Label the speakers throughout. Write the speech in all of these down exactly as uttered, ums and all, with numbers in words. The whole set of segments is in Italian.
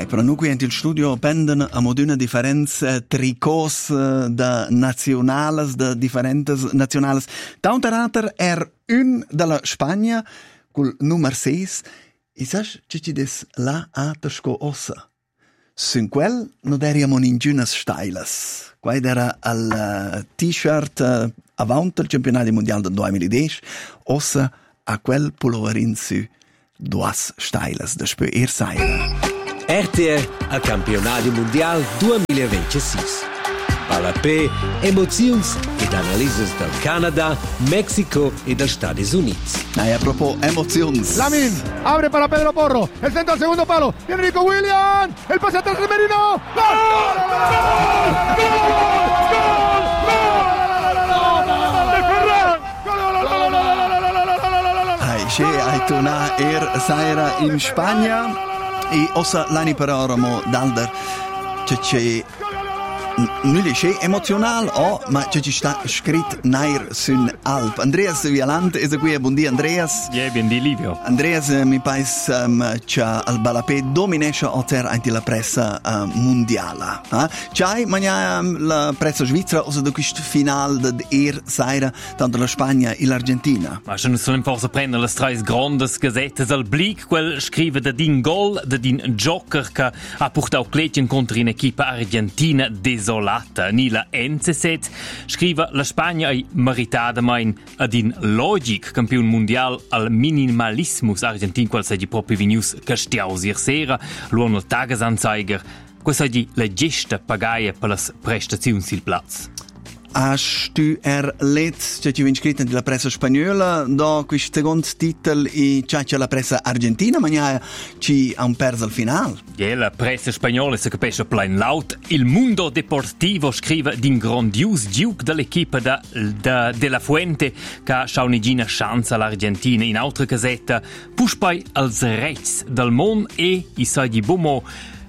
Speaker 1: Ai, però noi qui in il studio pendono a moduna differenza tricos da nazionales, da differentes nazionales. Taunterater er un dalla Spagna, col numero sei, e sai che ci des la a tesco ossa. Sin quel non eriamo in giunas stailas. Qua era al uh, t-shirt uh, avant il campionato mondiale del duemiladieci, ossa a quel pulloverin su duas stailas da spö er saira.
Speaker 2: R T E al campionato mondiale duemilaventisei. Alla P, emozions ed analises del Canada, Mexico e degli Stati Uniti.
Speaker 1: Ah, a propos emozions.
Speaker 3: Lamin, abre para Pedro Porro, el centro al segundo palo, viene Nico Williams, el pase atrás de Merino, ¡gol! ¡Gol!
Speaker 1: Ai, c'è ai tona er saira in Spagna e ossa l'anni per ora mo d'alder c'è c'è non è emozionale, oh, ma c'è ci sta scritto nair sun Alp. Andreas Vialant è qui, buondì Andreas.
Speaker 4: Yeah, buondì Livio.
Speaker 1: Andreas, mi pais um, c'ha al balapè dominesce otter anche la pressa uh, mondiale. Eh? C'hai magna um, la pressa svizzera o da questo finale di er saira tanto la Spagna e l'Argentina.
Speaker 4: Ma se non sono forse prendere le tre grandes gazettes al blick, quel scrive da din gol, da din joker che ha portato Cletchen contro un'equipa argentina desolata. Ni la N C S scrive la Spagna è meritadamein ad in logic campione mondiale al minimalismus argentin qual sei proprio venius castiaus ier sera luon il Tagesanzeiger questa è la gesta pagaia per le prestazioni sul platz.
Speaker 1: Hast du er let, c'è ci inscritto nella pressa spagnola, da questo secondo titolo e c'è la pressa argentina, ma ci ha un perso al finale.
Speaker 4: Yeah, la pressa spagnola si capisce plain laut. Il Mundo Deportivo scrive d'un grandios giuc dell'equipa da, da, della Fuente che ha un'igina chance all'Argentina in altra casetta, push poi als rechts del mondo e i sai di bomo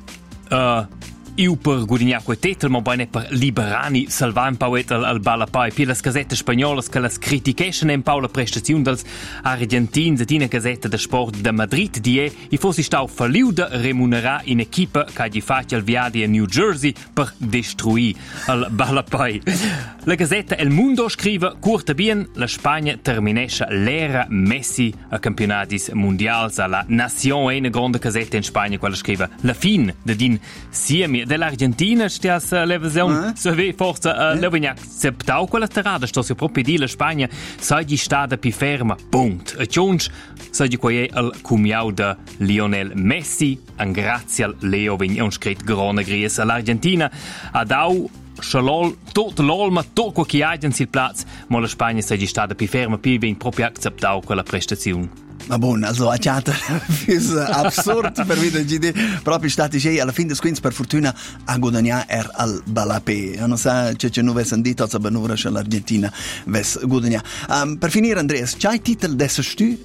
Speaker 4: uh, io per guadagnare quel titolo, ma poi per liberare salvare un po' al, al balapai. Per le casette spagnole che le critichescono un po' la prestazione degli argentini in una casetta del sport da Madrid di e i fossi stato falliuto remunerare in equipa che gli faccia il viaggio a New Jersey per distruire il balapai. La gazzetta El Mundo scrive curta bien la Spagna terminesce l'era Messi a campionati mondiali alla Nazione, una grande gazzetta in Spagna quella scrive la fine di din siemi dell'Argentina stias la versione
Speaker 1: eh?
Speaker 4: se ve forse uh, eh? l'avevano accettato quella terrada sto si proprio di la Spagna sai di stata più ferma punto e cionch sai di quei al cumiau da Lionel Messi an grazie al Leo vegn scritto grande gries all'Argentina ha dau Schalol, tot l'ol, ma tot quel che hagien sil platz, ma la Spagna sei di stata più ferma, più ben proprio accettau quella prestazione.
Speaker 1: Ma buon, also a chat è absurd per vedere G D proprio stati c'è alla fine squins per fortuna a guadagnare er al balapè. Non sa c'è c'è nuove sentito a benura l'Argentina ves guadagnare. Um, per finire Andreas, c'hai titel desse stu?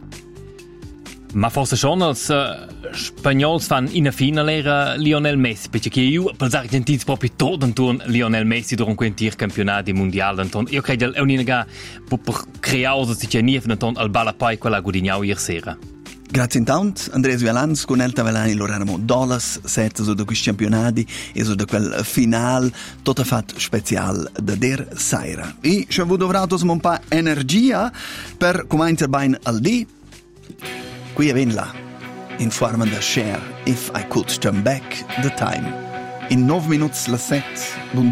Speaker 4: Ma forse schon als uh, Spagnols fan in a finale era Lionel Messi, perché io per gli argentini proprio tutto intorno Lionel Messi durante quinti campionati mondiali. Io credo che è un'unica per creare se c'è niente intorno al balapai quella guadagnau ieri sera.
Speaker 1: Grazie intanto, Andreas Vialans, con Elta Velani, lo erano dollars, sette su da questi campionati e su da quel finale, tutto fatto speciale da der Saira. E ci ho dovuto un po' energia per cominciare bene al dì. Qui è là, in forma da share If I Could Turn Back the Time. In nove minuti la set, buon